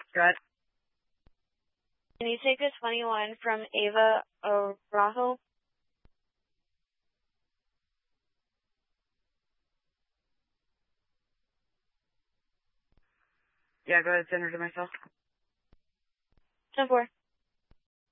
Go ahead. Can you take a 21 from Ava Araujo? Yeah, go ahead, send her to myself. 10-4.